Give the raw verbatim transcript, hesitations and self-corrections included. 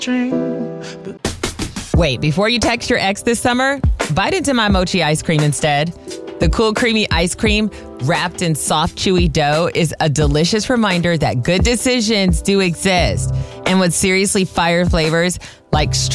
Wait, before you text your ex this summer, bite into my mochi ice cream instead. The cool, creamy ice cream wrapped in soft, chewy dough is a delicious reminder that good decisions do exist. And with seriously fire flavors like